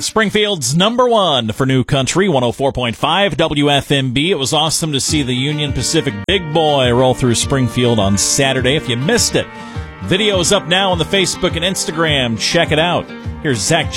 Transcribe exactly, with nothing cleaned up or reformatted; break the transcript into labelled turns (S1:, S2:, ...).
S1: Springfield's number one for New Country, one oh four point five W F M B. It was awesome to see the Union Pacific Big Boy roll through Springfield on Saturday. If you missed it, video is up now on the Facebook and Instagram. Check it out. Here's Zach